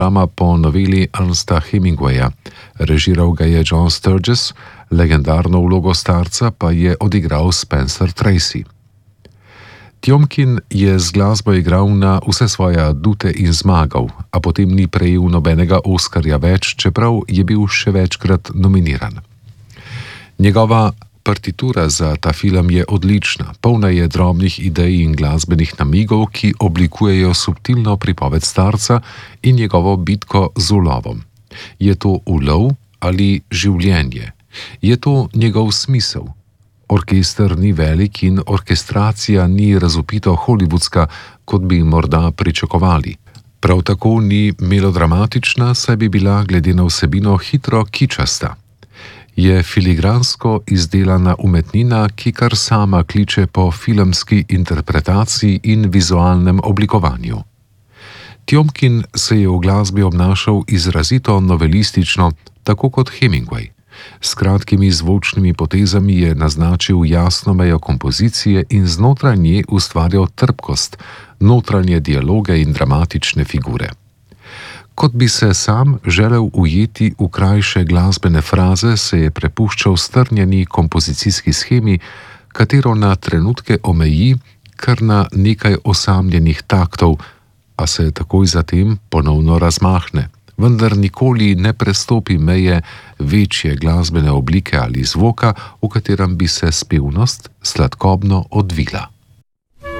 drama po noveli Ernesta Hemingwaya. Režiral ga je John Sturges, legendarno vlogo starca pa je odigral Spencer Tracy. Tjomkin je z glasbo igral na vse svoje adute in zmagal, a potem ni prejel nobenega Oskarja več, čeprav je bil še večkrat nominiran. Njegova partitura za ta film je odlična, polna je drobnih idej in glasbenih namigov, ki oblikujejo subtilno pripoved starca in njegovo bitko z ulovom. Je to ulov ali življenje? Je to njegov smisel? Orkester ni velik in orkestracija ni razvpito hollywoodska, kot bi morda pričakovali. Prav tako ni melodramatična, saj bi bila glede na vsebino hitro kičasta. Je filigransko izdelana umetnina, ki kar sama kliče po filmski interpretaciji in vizualnem oblikovanju. Tjomkin se je v glasbi obnašal izrazito novelistično, tako kot Hemingway. S kratkimi zvočnimi potezami je naznačil jasno mejo kompozicije in znotraj nje ustvarjal trpkost, notranje dialoge in dramatične figure. Kot bi se sam želel ujeti v krajše glasbene fraze, se je prepuščal strnjeni kompozicijski shemi, katero na trenutke omeji kar na nekaj osamljenih taktov, a se takoj zatem ponovno razmahne. Vendar nikoli ne prestopi meje večje glasbene oblike ali zvoka, v katerem bi se spevnost sladkobno odvila.